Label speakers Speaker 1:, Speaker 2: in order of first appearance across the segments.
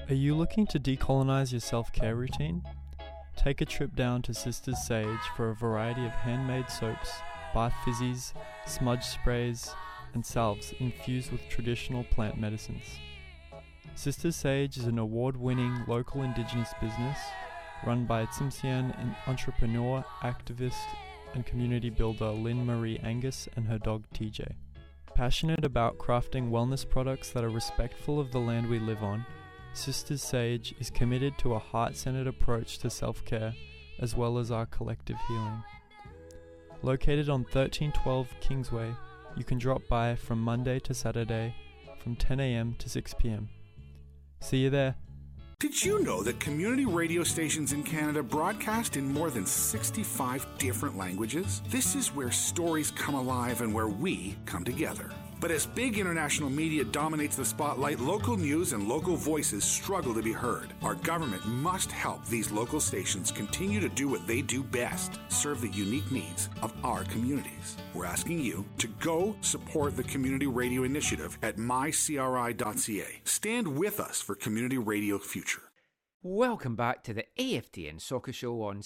Speaker 1: Are you looking to decolonize your self-care routine? Take a trip down to Sisters Sage for a variety of handmade soaps, bath fizzies, smudge sprays, and salves infused with traditional plant medicines. Sisters Sage is an award-winning local Indigenous business run by Tsimshian entrepreneur, activist, and community builder Lynn Marie Angus and her dog TJ. Passionate about crafting wellness products that are respectful of the land we live on, Sisters Sage is committed to a heart-centered approach to self-care as well as our collective healing. Located on 1312 Kingsway, you can drop by from Monday to Saturday from 10 a.m. to 6 p.m. See you there.
Speaker 2: Did you know that community radio stations in Canada broadcast in more than 65 different languages? This is where stories come alive and where we come together. But as big international media dominates the spotlight, local news and local voices struggle to be heard. Our government must help these local stations continue to do what they do best, serve the unique needs of our communities. We're asking you to go support the Community Radio Initiative at mycri.ca. Stand with us for Community Radio Future.
Speaker 3: Welcome back to the AFTN Soccer Show on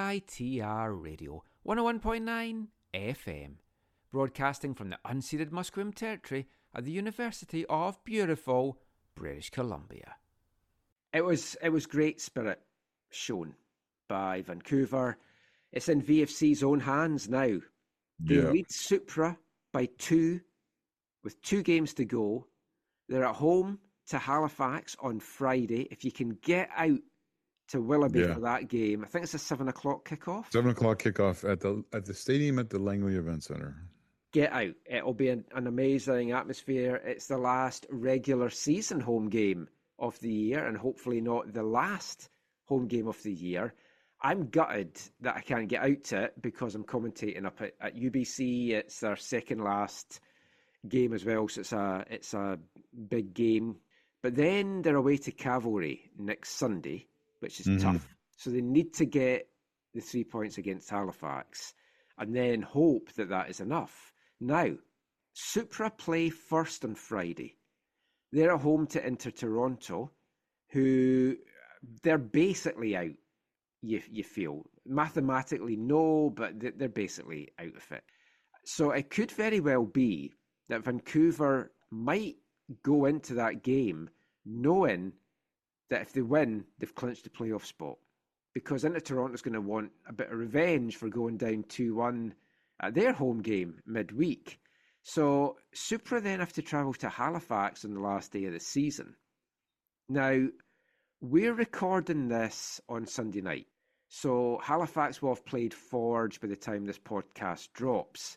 Speaker 3: CITR Radio 101.9 FM. Broadcasting from the unceded Musqueam territory at the University of beautiful British Columbia. It was great spirit shown by Vancouver. It's in VFC's own hands now. They lead Supra by 2 with 2 games to go. They're at home to Halifax on Friday. If you can get out to Willoughby for that game, I think it's a 7 o'clock kickoff.
Speaker 4: 7 o'clock kickoff at the stadium at the Langley Event Centre.
Speaker 3: Get out. It'll be an amazing atmosphere. It's the last regular season home game of the year and hopefully not the last home game of the year. I'm gutted that I can't get out to it because I'm commentating up at UBC. It's their second last game as well, so it's a big game. But then they're away to Cavalry next Sunday, which is tough. So they need to get the 3 points against Halifax and then hope that is enough. Now, Supra play first on Friday. They're at home to Inter Toronto, who they're basically out, you feel. Mathematically, no, but they're basically out of it. So it could very well be that Vancouver might go into that game knowing that if they win, they've clinched the playoff spot. Because Inter Toronto's going to want a bit of revenge for going down 2-1 at their home game midweek. So Supra then have to travel to Halifax on the last day of the season. Now, we're recording this on Sunday night. So Halifax will have played Forge by the time this podcast drops.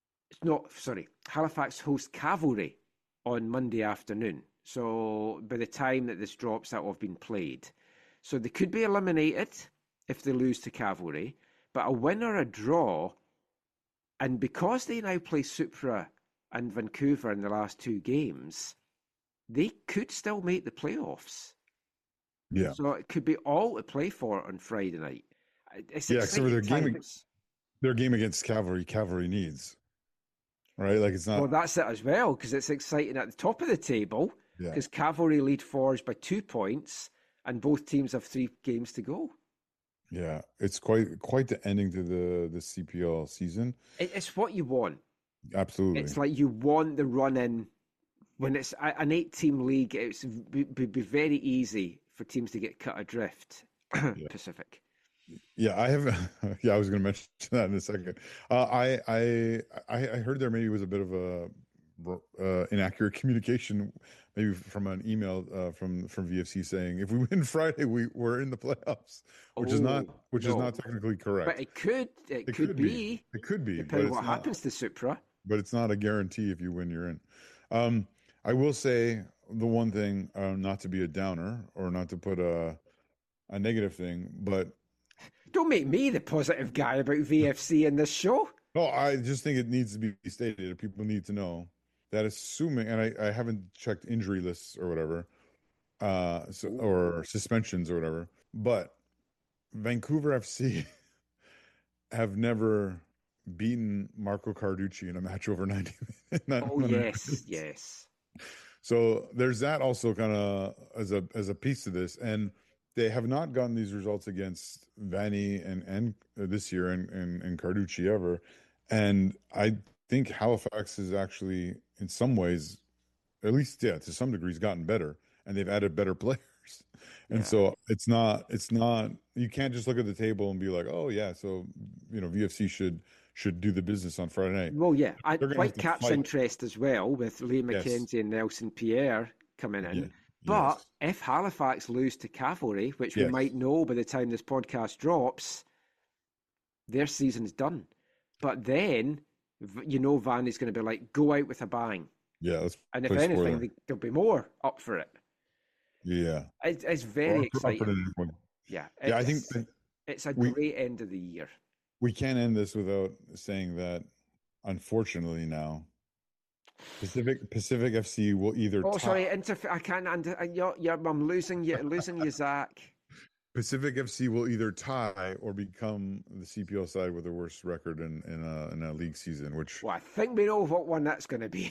Speaker 3: Halifax host Cavalry on Monday afternoon. So by the time that this drops, that will have been played. So they could be eliminated if they lose to Cavalry, but a win or a draw. And because they now play Supra and Vancouver in the last 2 games, they could still make the playoffs.
Speaker 4: Yeah.
Speaker 3: So it could be all to play for on Friday night. It's
Speaker 4: except for their game against Cavalry. Cavalry needs, right? Like it's not.
Speaker 3: Well, that's it as well, because it's exciting at the top of the table. Because Cavalry lead Forge by 2 points, and both teams have 3 games to go.
Speaker 4: Yeah, it's quite the ending to the CPL season.
Speaker 3: It's what you want.
Speaker 4: Absolutely.
Speaker 3: It's like you want the run-in. When it's an 8-team league, it's be very easy for teams to get cut adrift. Pacific.
Speaker 4: Yeah, I have. Yeah, I was going to mention that in a second. I heard there maybe was a bit of a inaccurate communication, maybe from an email from VFC saying if we win Friday, we're in the playoffs, which is not technically correct.
Speaker 3: But it could be.
Speaker 4: It could be.
Speaker 3: Depending on what happens to Supra.
Speaker 4: But it's not a guarantee. If you win, you're in. I will say the one thing, not to be a downer or not to put a negative thing, but
Speaker 3: don't make me the positive guy about VFC in this show.
Speaker 4: No, I just think it needs to be stated. People need to know that, assuming, and I haven't checked injury lists or whatever, or suspensions or whatever, but Vancouver FC have never beaten Marco Carducci in a match over 90 minutes.
Speaker 3: Yes.
Speaker 4: So there's that also kind of as a piece to this, and they have not gotten these results against Vanny and this year and Carducci ever, and I think Halifax is actually in some ways, at least yeah, to some degree, gotten better, and they've added better players. And
Speaker 3: Yeah.
Speaker 4: so it's not you can't just look at the table and be like, oh yeah, so VFC should do the business on Friday night.
Speaker 3: Well, yeah,
Speaker 4: They're gonna have to
Speaker 3: Whitecaps
Speaker 4: fight.
Speaker 3: interest as well with Lee
Speaker 4: Yes.
Speaker 3: McKenzie and Nelson Pierre coming
Speaker 4: Yeah.
Speaker 3: in. But
Speaker 4: Yes.
Speaker 3: if Halifax lose to Cavalry, which we
Speaker 4: Yes.
Speaker 3: might know by the time this podcast drops, their season's done. But then, Van is going to be like, go out with a bang.
Speaker 4: Yeah. Let's
Speaker 3: And if
Speaker 4: play spoiler.
Speaker 3: anything, there'll be more up for it.
Speaker 4: Yeah.
Speaker 3: It's very exciting. Yeah,
Speaker 4: Yeah, I think
Speaker 3: it's a
Speaker 4: we-
Speaker 3: great end of the year.
Speaker 4: we can't end this without saying that, unfortunately, now Pacific FC will either
Speaker 3: Oh,
Speaker 4: tie,
Speaker 3: sorry, I can't. I'm losing you, Zach.
Speaker 4: Pacific FC will either tie or become the CPL side with the worst record in a league season, which
Speaker 3: Well, I think we know what one that's going to be.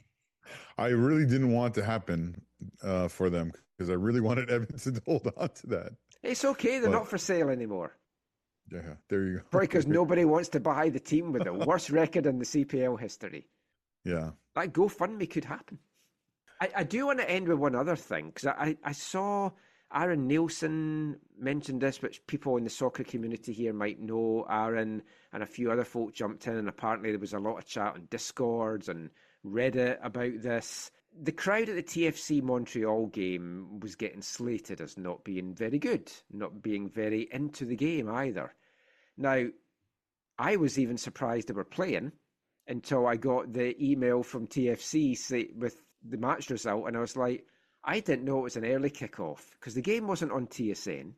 Speaker 4: I really didn't want to happen for them, because I really wanted Edmonton to hold on to that.
Speaker 3: It's okay; they're
Speaker 4: But-
Speaker 3: not for sale anymore.
Speaker 4: Yeah, there you go.
Speaker 3: Probably because nobody wants to buy the team with the worst record in the CPL history.
Speaker 4: Yeah.
Speaker 3: That GoFundMe could happen. I do want to end with one other thing, because I saw Aaron Nielsen mentioned this, which people in the soccer community here might know. Aaron and a few other folk jumped in, and apparently there was a lot of chat on Discords and Reddit about this. The crowd at the TFC Montreal game was getting slated as not being very good, not being very into the game either. Now, I was even surprised they were playing until I got the email from TFC with the match result, and I was like, I didn't know it was an early kickoff because the game wasn't on TSN.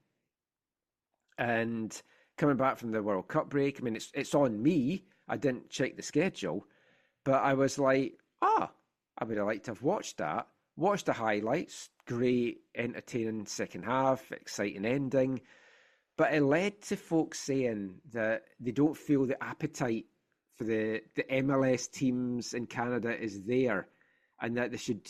Speaker 3: And coming back from the World Cup break, I mean, it's on me. I didn't check the schedule, but I was like, I would have liked to have watched that. Watched the highlights. Great, entertaining second half, exciting ending. But it led to folks saying that they don't feel the appetite for the MLS teams in Canada is there, and that they should.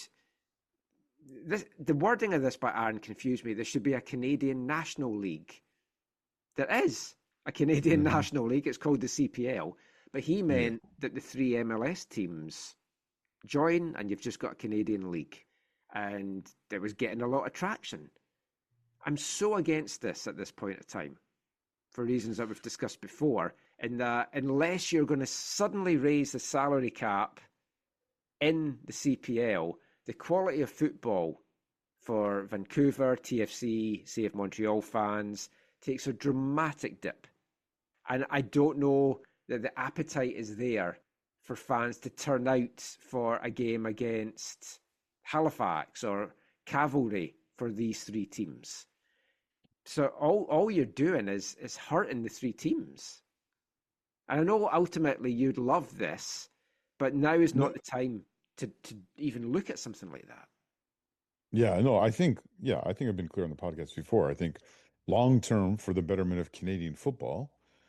Speaker 3: The wording of this by Aaron confused me. There should be a Canadian National League. There is a Canadian National League. It's called the CPL. But he meant that the three MLS teams join, and you've just got a Canadian league. And it was getting a lot of traction. I'm so against this at this point of time, for reasons that we've discussed before, in that unless you're going to suddenly raise the salary cap in the CPL, the quality of football for Vancouver, TFC, CF Montreal fans takes a dramatic dip. And I don't know that the appetite is there for fans to turn out for a game against Halifax or Cavalry for these three teams. So all you're doing is hurting the three teams. And I know ultimately you'd love this, but now is not the time to even look at something like that.
Speaker 4: Yeah, no, I think I've been clear on the podcast before. I think long term, for the betterment of Canadian football,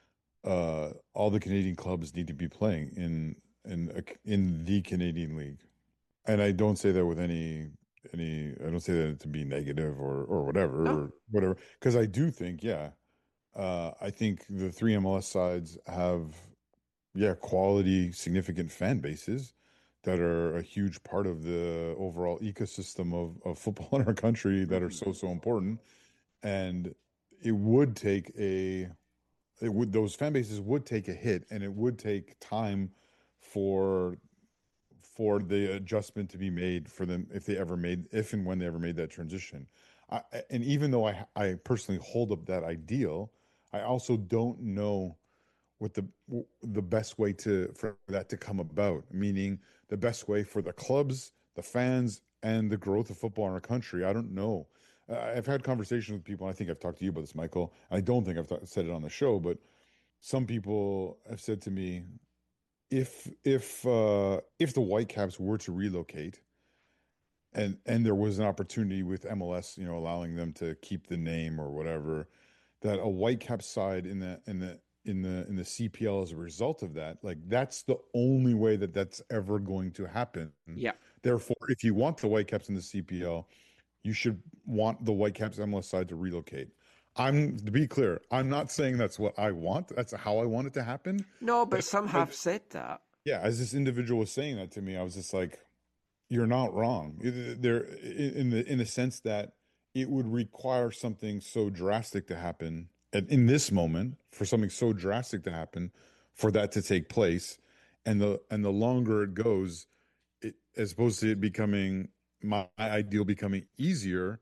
Speaker 4: all the Canadian clubs need to be playing in the Canadian League. And I don't say that with any I don't say that to be negative or whatever, because I do think, I think the three MLS sides have, quality, significant fan bases that are a huge part of the overall ecosystem of football in our country that are so important. And it would take those fan bases would take a hit, and it would take time for the adjustment to be made for them if and when they ever made that transition. And even though I personally hold up that ideal, I also don't know what the best way for that to come about, meaning the best way for the clubs, the fans, and the growth of football in our country. I don't know. I've had conversations with people, and I think I've talked to you about this, Michael. I don't think I've said it on the show, but some people have said to me, if the Whitecaps were to relocate, and there was an opportunity with MLS, allowing them to keep the name or whatever, that a Whitecaps side in the CPL as a result of that, like, that's the only way that's ever going to happen.
Speaker 3: Yeah.
Speaker 4: Therefore, if you want the Whitecaps in the CPL, you should want the Whitecaps MLS side to relocate. To be clear, I'm not saying that's what I want. That's how I want it to happen.
Speaker 3: No, but some have said that.
Speaker 4: Yeah, as this individual was saying that to me, I was just like, you're not wrong. There, in the sense that it would require something so drastic to happen in this moment, for something so drastic to happen, for that to take place, and the longer it goes, as opposed to it becoming my ideal becoming easier,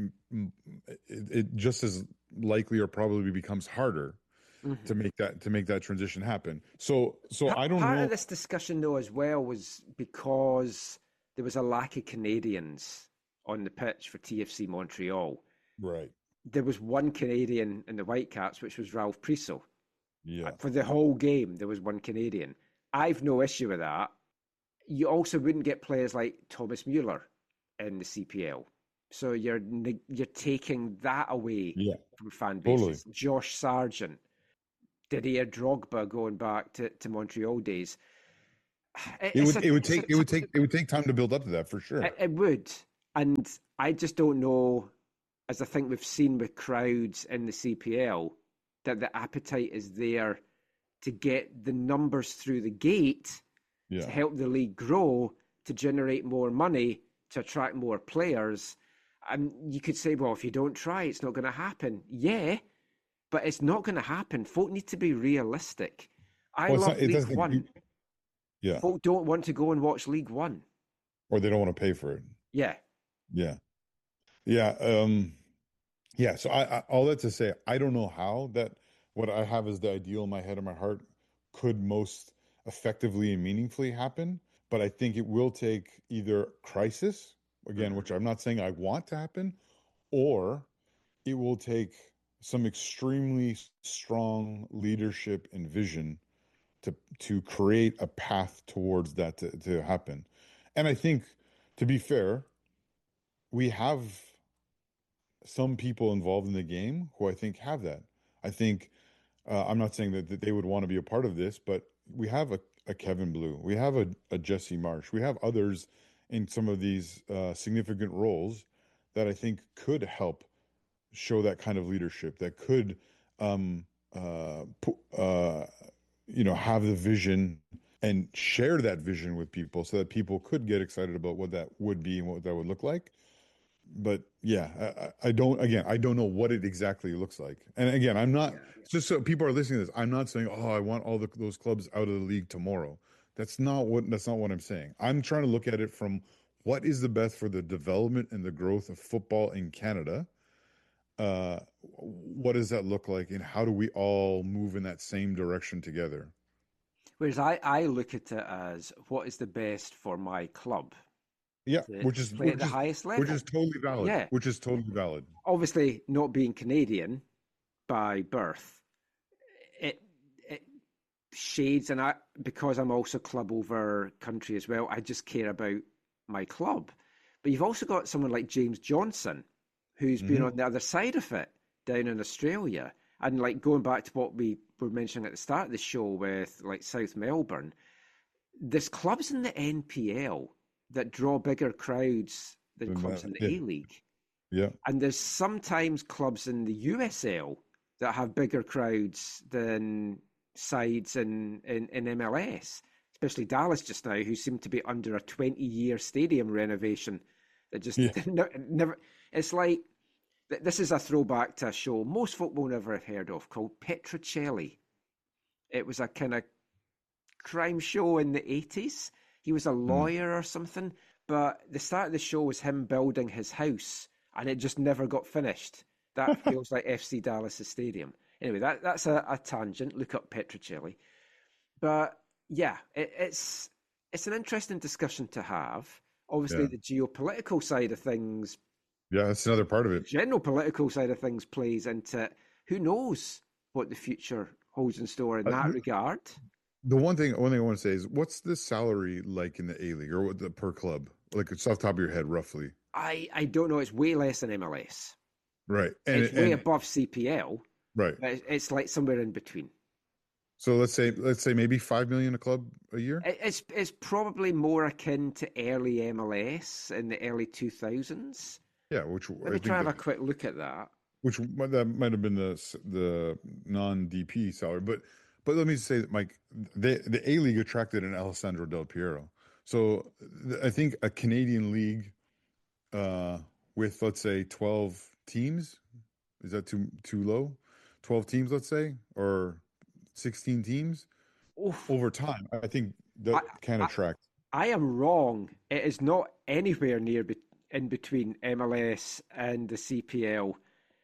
Speaker 4: it just as likely or probably becomes harder to make that transition happen. So I don't know.
Speaker 3: Part of this discussion though as well was because there was a lack of Canadians on the pitch for TFC Montreal.
Speaker 4: Right.
Speaker 3: There was one Canadian in the Whitecaps, which was Ralph Priso.
Speaker 4: Yeah.
Speaker 3: For the whole game, there was one Canadian. I've no issue with that. You also wouldn't get players like Thomas Mueller in the CPL. So you're taking that away from fan bases. Totally. Josh Sargent, Didier Drogba, going back to Montreal days.
Speaker 4: It would take time to build up to that, for sure.
Speaker 3: It would, and I just don't know. As I think we've seen with crowds in the CPL, that the appetite is there to get the numbers through the gate to help the league grow, to generate more money, to attract more players. And you could say, well, if you don't try, it's not going to happen. Yeah, but it's not going to happen. Folk need to be realistic. I love League One.
Speaker 4: Yeah.
Speaker 3: Folk don't want to go and watch League One.
Speaker 4: Or they don't want to pay for it.
Speaker 3: Yeah.
Speaker 4: Yeah. Yeah. Yeah. So I all that to say, I don't know how that what I have as the ideal in my head and my heart could most effectively and meaningfully happen. But I think it will take either crisis, again, which I'm not saying I want to happen, or it will take some extremely strong leadership and vision to create a path towards that to happen. And I think, to be fair, we have some people involved in the game who I think have that. I think, I'm not saying that they would want to be a part of this, but we have a Kevin Blue, we have a Jesse Marsh, we have others in some of these significant roles that I think could help show that kind of leadership, that could, have the vision and share that vision with people so that people could get excited about what that would be and what that would look like. But yeah, I don't know what it exactly looks like. And again, I'm not, just so people are listening to this, I'm not saying, I want all those clubs out of the league tomorrow. That's not what I'm saying. I'm trying to look at it from what is the best for the development and the growth of football in Canada. What does that look like, and how do we all move in that same direction together?
Speaker 3: Whereas I look at it as, what is the best for my club?
Speaker 4: Yeah, which is
Speaker 3: at the highest level,
Speaker 4: which is totally valid.
Speaker 3: Yeah,
Speaker 4: which is totally valid.
Speaker 3: Obviously, not being Canadian by birth, it shades, and because I'm also club over country as well, I just care about my club. But you've also got someone like James Johnson, who's been on the other side of it down in Australia, and like going back to what we were mentioning at the start of the show with like South Melbourne, there's clubs in the NPL that draw bigger crowds than clubs in the A-League.
Speaker 4: Yeah.
Speaker 3: And there's sometimes clubs in the USL that have bigger crowds than sides in MLS, especially Dallas just now, who seem to be under a 20-year stadium renovation that just never... It's like, this is a throwback to a show most folk will never have heard of called Petrocelli. It was a kind of crime show in the 80s. He was a lawyer or something, but the start of the show was him building his house, and it just never got finished. That feels like FC Dallas' stadium. Anyway, that's a tangent. Look up Petrocelli. But yeah, it's an interesting discussion to have. Obviously, the geopolitical side of things.
Speaker 4: Yeah, that's another part of it.
Speaker 3: General political side of things plays into it. Who knows what the future holds in store in that regard.
Speaker 4: The one thing I want to say is, what's the salary like in the A-League, or what the per club? Like, it's off the top of your head, roughly.
Speaker 3: I don't know. It's way less than MLS.
Speaker 4: Right.
Speaker 3: It's way above CPL.
Speaker 4: Right.
Speaker 3: But it's like somewhere in between.
Speaker 4: So let's say maybe 5 million a club a year.
Speaker 3: It's probably more akin to early MLS in the early 2000s.
Speaker 4: Yeah, which
Speaker 3: Let me try and have a quick look at that.
Speaker 4: Which that might have been the non-DP salary, but let me say that, Mike, the A League attracted an Alessandro Del Piero, so I think a Canadian league with, let's say, 12 teams, is that too low? 12 teams, let's say, or 16 teams.
Speaker 3: Oof.
Speaker 4: Over time, I think that can attract.
Speaker 3: I am wrong. It is not anywhere near in between MLS and the CPL.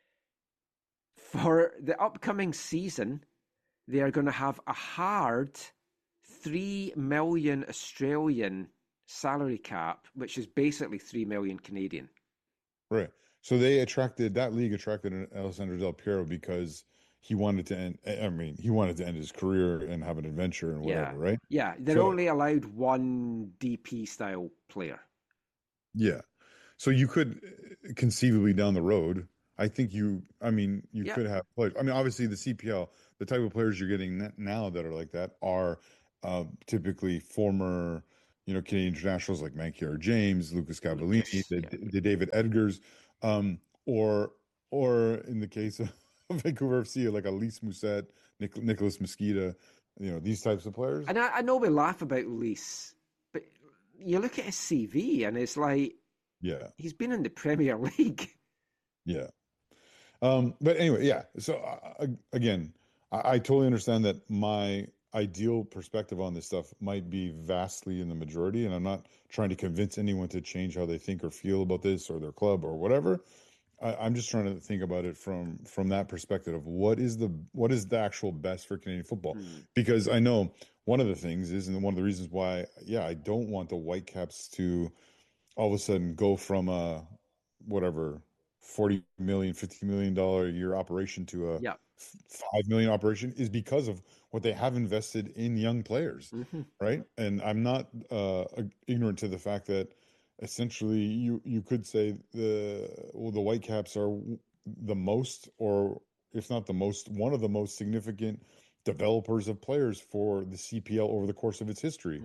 Speaker 3: For the upcoming season, they are going to have a hard 3 million Australian salary cap, which is basically 3 million Canadian.
Speaker 4: Right. So that league attracted an Alessandro Del Piero because he wanted to end. I mean, he wanted to end his career and have an adventure and whatever, right?
Speaker 3: Yeah, they're only allowed one DP style player.
Speaker 4: Yeah. So you could conceivably down the road, I think you could have players. I mean, obviously the CPL, the type of players you're getting now that are like that are typically former, Canadian internationals like Mankier James, Lucas Cavallini, the David Edgars, or in the case of Vancouver FC, like Elise Mousset, Nicholas Mosqueda, these types of players.
Speaker 3: And I know we laugh about Elise, but you look at his CV and it's like, yeah, he's been in the Premier League.
Speaker 4: Yeah. But anyway, yeah. So again, I totally understand that my ideal perspective on this stuff might be vastly in the majority, and I'm not trying to convince anyone to change how they think or feel about this or their club or whatever. I'm just trying to think about it from that perspective of what is the actual best for Canadian football. Because I know one of the things is, and one of the reasons why, I don't want the Whitecaps to all of a sudden go from a whatever $40 million, $50 million a year operation to a $5 million operation is because of what they have invested in young players, right? And I'm not ignorant to the fact that essentially you could say the Whitecaps are the most, or if not the most, one of the most significant developers of players for the CPL over the course of its history.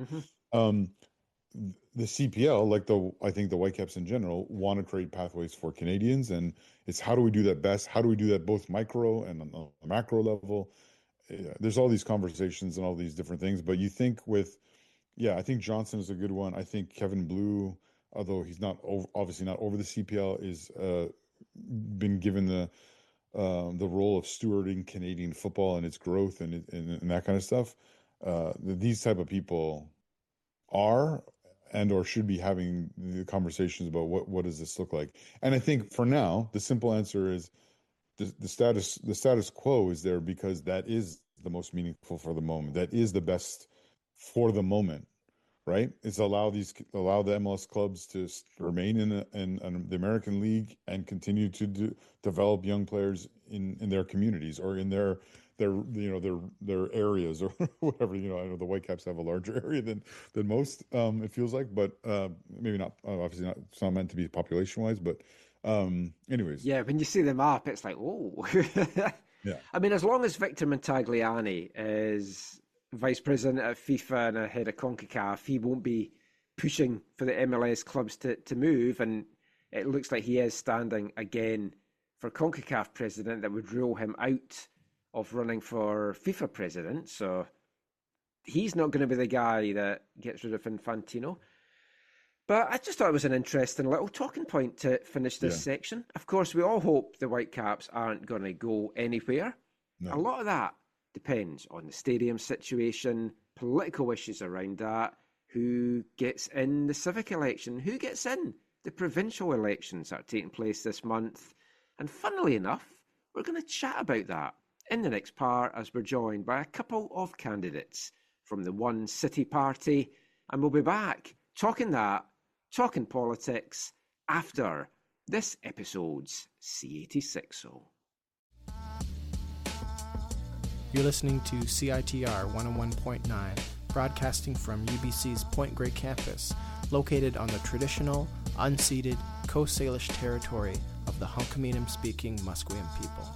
Speaker 4: The CPL, I think the Whitecaps in general, want to create pathways for Canadians, and it's how do we do that best? How do we do that both micro and on the macro level? There's all these conversations and all these different things, but you think I think Johnson is a good one. I think Kevin Blue, although he's obviously not over the CPL, is been given the role of stewarding Canadian football and its growth and that kind of stuff. These type of people are or should be having the conversations about what does this look like. And I think for now, the simple answer is the status quo is there because that is the most meaningful for the moment. That is the best for the moment, right? It's allow the MLS clubs to remain in the American League and continue to develop young players in their communities or in their areas or whatever. I know the Whitecaps have a larger area than most, it feels like, but maybe not. Obviously, not. It's not meant to be population wise, but anyways.
Speaker 3: Yeah, when you see the map, it's like, oh. Yeah. I mean, as long as Victor Montagliani is vice president at FIFA and head of CONCACAF, he won't be pushing for the MLS clubs to move, and it looks like he is standing again for CONCACAF president. That would rule him out of running for FIFA president, so he's not going to be the guy that gets rid of Infantino. But I just thought it was an interesting little talking point to finish this section. Of course, we all hope the Whitecaps aren't going to go anywhere. No. A lot of that depends on the stadium situation, political issues around that, who gets in the civic election, who gets in the provincial elections that are taking place this month. And funnily enough, we're going to chat about that in the next part as we're joined by a couple of candidates from the One City Party, and we'll be back talking politics after this episode's C86.
Speaker 5: You're listening to CITR 101.9, broadcasting from UBC's Point Grey campus, located on the traditional, unceded Coast Salish territory of the Hunkaminam-speaking Musqueam people.